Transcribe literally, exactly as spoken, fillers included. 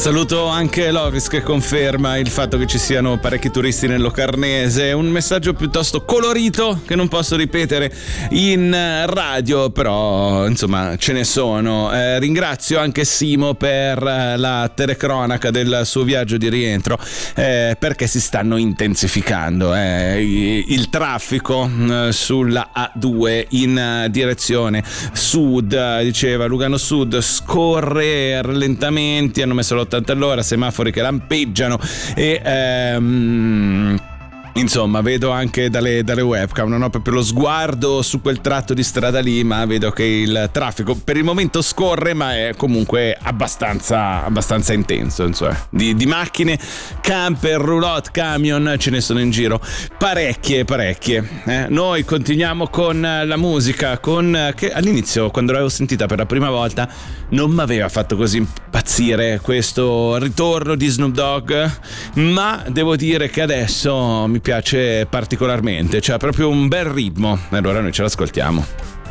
Saluto anche Lovis che conferma il fatto che ci siano parecchi turisti nel Locarnese. Un messaggio piuttosto colorito che non posso ripetere in radio, però insomma ce ne sono. Eh, ringrazio anche Simo per la telecronaca del suo viaggio di rientro, eh, perché si stanno intensificando eh, il traffico eh, sulla A due in direzione sud. Diceva Lugano Sud scorre a rallentamenti, hanno messo l'ottanta all'ora, semafori che lampeggiano e ehm, insomma vedo anche dalle, dalle webcam, non ho proprio lo sguardo su quel tratto di strada lì, ma vedo che il traffico per il momento scorre, ma è comunque abbastanza abbastanza intenso, insomma. Di, di macchine, camper, roulotte, camion ce ne sono in giro parecchie parecchie eh. Noi continuiamo con la musica, con che all'inizio, quando l'avevo sentita per la prima volta, non mi aveva fatto così impazzire questo ritorno di Snoop Dogg, ma devo dire che adesso mi piace particolarmente, c'ha proprio un bel ritmo. Allora noi ce l'ascoltiamo.